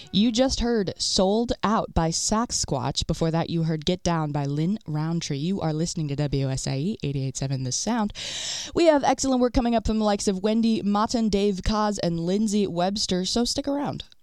You just heard Sold Out by Sasquatch. Before that, you heard Get Down by Lynn Roundtree. You are listening to WSIE 88.7 The Sound. We have excellent work coming up from the likes of Wendy Motten, Dave Koz, and Lindsay Webster, so stick around.